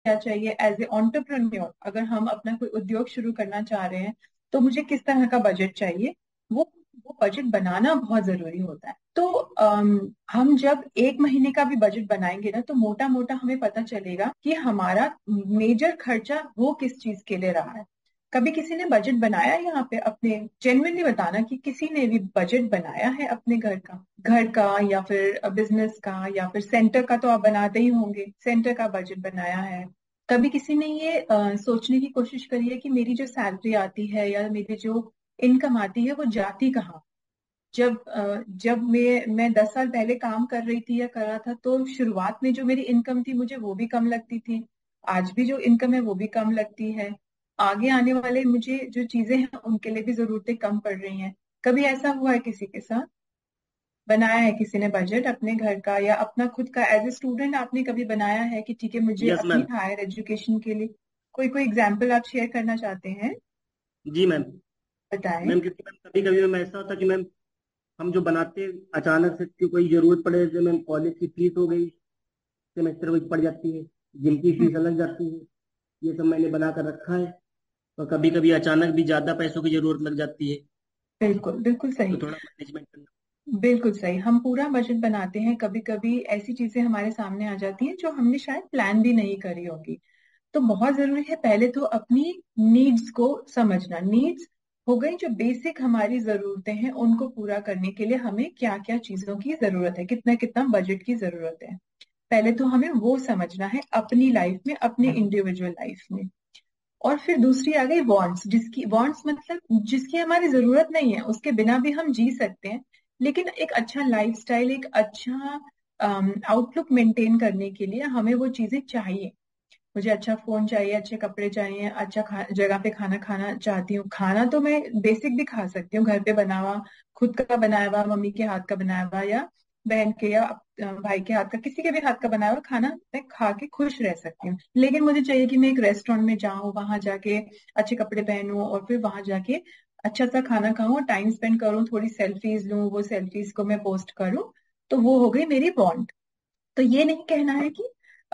क्या चाहिए as a entrepreneur, अगर हम अपना कोई उद्योग शुरू करना चाह रहे हैं तो मुझे किस तरह का बजट चाहिए, वो वो बजट बनाना बहुत जरूरी होता है। तो हम जब एक महीने का भी बजट बनाएंगे ना, तो मोटा मोटा हमें पता चलेगा कि हमारा मेजर खर्चा वो किस चीज के लिए रहा है। कभी किसी ने बजट बनाया है यहाँ पे अपने? जेन्युइनली बताना कि किसी ने भी बजट बनाया है अपने घर का या फिर बिजनेस का या फिर सेंटर का? तो आप बनाते ही होंगे, सेंटर का बजट बनाया है। कभी किसी ने ये सोचने की कोशिश करी है कि मेरी जो सैलरी आती है या मेरी जो इनकम आती है वो जाती कहाँ? जब मैं 10 साल पहले काम कर रही थी या कर रहा था, तो शुरुआत में जो मेरी इनकम थी मुझे वो भी कम लगती थी। आज भी जो इनकम है वो भी कम लगती है। आगे आने वाले मुझे जो चीजें हैं उनके लिए भी जरूरतें कम पड़ रही हैं। कभी ऐसा हुआ है किसी के साथ? बनाया है किसी ने बजट अपने घर का या अपना खुद का? एज ए स्टूडेंट आपने कभी बनाया है कि ठीक है मुझे यस अपनी मैम। हायर एजुकेशन के लिए कोई कोई एग्जाम्पल आप शेयर करना चाहते हैं? जी मैम। बताएं। मैम क्योंकि मैम कभी कभी मैम ऐसा होता है कि मैम हम जो बनाते हैं अचानक से कि कोई जरूरत पड़े, जैसे मैम कॉलेज की फीस हो गई, सेमेस्टर वाइज पड़ जाती है, जिम की हम्म, फीस अलग जाती है। ये सब मैंने बना कर रखा है। और कभी कभी अचानक भी ज्यादा पैसों की जरूरत लग जाती है, बिल्कुल बिल्कुल तो सही। थोड़ा मैनेजमेंट करना। बिल्कुल सही, हम पूरा बजट बनाते हैं, कभी कभी ऐसी चीजें हमारे सामने आ जाती हैं जो हमने शायद प्लान भी नहीं करी होगी। तो बहुत जरूरी है पहले तो अपनी नीड्स को समझना। नीड्स हो गई जो बेसिक हमारी जरूरतें हैं, उनको पूरा करने के लिए हमें क्या क्या चीजों की जरूरत है, कितना कितना बजट की जरूरत है। पहले तो हमें वो समझना है अपनी लाइफ में, अपने इंडिविजुअल लाइफ में। और फिर दूसरी आ गई वांट्स, जिसकी वांट्स मतलब जिसकी हमारी जरूरत नहीं है, उसके बिना भी हम जी सकते हैं, लेकिन एक अच्छा लाइफस्टाइल, एक अच्छा आउटलुक मेंटेन करने के लिए हमें वो चीजें चाहिए। मुझे अच्छा फोन चाहिए, अच्छे कपड़े चाहिए, अच्छा जगह पे खाना खाना चाहती हूँ। खाना तो मैं बेसिक भी खा सकती हूँ, घर पे बना हुआ, खुद का बनाया हुआ, मम्मी के हाथ का बनाया हुआ या बहन के या भाई के हाथ का, किसी के भी हाथ का बनाया हुआ खाना मैं खा के खुश रह सकती हूँ। लेकिन मुझे चाहिए कि मैं एक रेस्टोरेंट में जाऊं, वहां जाके अच्छे कपड़े पहनूं और फिर वहां जाके अच्छा सा खाना खाऊं, टाइम स्पेंड करूं, थोड़ी सेल्फीज लूं, वो सेल्फीज को मैं पोस्ट करूं। तो वो हो गई मेरी वांट। तो ये नहीं कहना है कि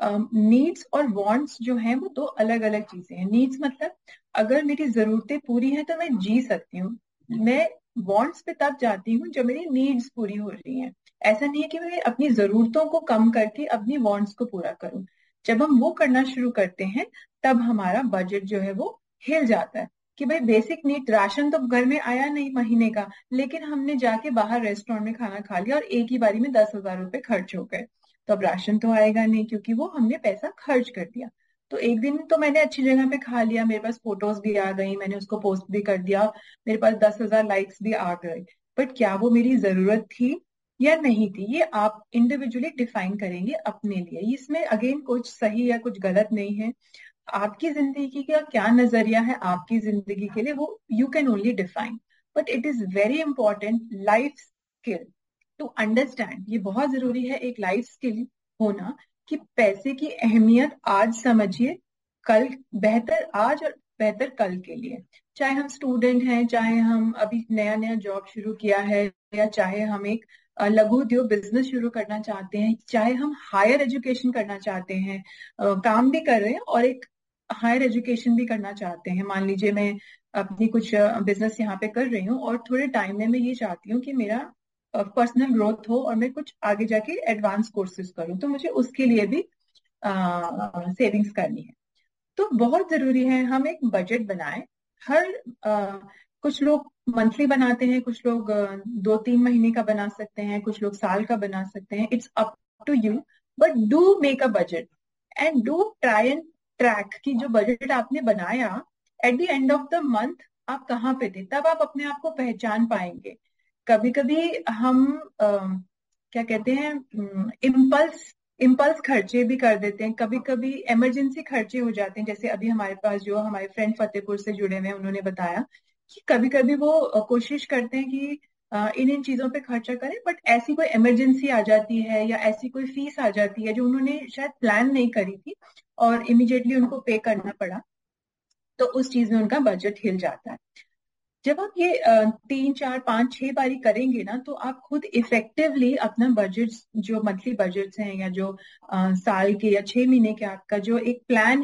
नीड्स और वांट्स जो हैं वो दो अलग अलग चीजें हैं। नीड्स मतलब अगर मेरी जरूरतें पूरी हैं तो मैं जी सकती हूँ। मैं वांट्स पे तब जाती हूँ जब मेरी नीड्स पूरी हो रही हैं। ऐसा नहीं है कि मैं अपनी जरूरतों को कम करके अपनी वांट्स को पूरा करूँ। जब हम वो करना शुरू करते हैं तब हमारा बजट जो है वो हिल जाता है। कि भाई बेसिक नीड, राशन तो घर में आया नहीं महीने का, लेकिन हमने जाके बाहर रेस्टोरेंट में खाना खा लिया और एक ही बारी में 10,000 रुपए खर्च हो गए। तो अब राशन तो आएगा नहीं क्योंकि वो हमने पैसा खर्च कर दिया। तो एक दिन तो मैंने अच्छी जगह पे खा लिया, मेरे पास फोटोज भी आ गई, मैंने उसको पोस्ट भी कर दिया, मेरे पास 10,000 लाइक्स भी आ गए। बट क्या वो मेरी जरूरत थी या नहीं थी, ये आप इंडिविजुअली डिफाइन करेंगे अपने लिए। इसमें अगेन कुछ सही या कुछ गलत नहीं है। आपकी जिंदगी का क्या नजरिया है आपकी जिंदगी के लिए, वो you can only define. But it is very important life skill to understand, ये बहुत जरूरी है एक लाइफ स्किल होना, कि पैसे की अहमियत आज समझिए, कल बेहतर, आज और बेहतर कल के लिए। चाहे हम स्टूडेंट हैं, चाहे हम अभी नया नया जॉब शुरू किया है, या चाहे हम एक लघु उद्योग बिजनेस शुरू करना चाहते हैं, चाहे हम हायर एजुकेशन करना चाहते हैं, काम भी कर रहे हैं और एक हायर एजुकेशन भी करना चाहते हैं। मान लीजिए मैं अपनी कुछ बिजनेस यहाँ पे कर रही हूँ और थोड़े टाइम में मैं ये चाहती हूँ कि मेरा पर्सनल ग्रोथ हो और मैं कुछ आगे जाके एडवांस कोर्सेज करूँ, तो मुझे उसके लिए भी सेविंग्स करनी है। तो बहुत जरूरी है हम एक बजट बनाएं। हर कुछ लोग मंथली बनाते हैं, कुछ लोग 2-3 महीने का बना सकते हैं, कुछ लोग साल का बना सकते हैं। It's up to you, but do make a budget and do try and track कि जो बजट आपने बनाया at the end of the month आप कहाँ पे थे, तब आप अपने आप को पहचान पाएंगे। कभी कभी हम क्या कहते हैं, इम्पल्स इम्पल्स खर्चे भी कर देते हैं, कभी कभी इमरजेंसी खर्चे हो जाते हैं। जैसे अभी हमारे पास जो हमारे फ्रेंड फतेहपुर से जुड़े हुए हैं, उन्होंने बताया कि कभी कभी वो कोशिश करते हैं कि इन इन चीजों पे खर्चा करें, बट ऐसी कोई इमरजेंसी आ जाती है या ऐसी कोई फीस आ जाती है जो उन्होंने शायद प्लान नहीं करी थी और इमिडिएटली उनको पे करना पड़ा, तो उस चीज में उनका बजट हिल जाता है। जब आप ये 3-4-5-6 बारी करेंगे ना, तो आप खुद इफेक्टिवली अपना बजट, जो मंथली बजट्स हैं या जो साल के या 6 महीने के आपका जो एक प्लान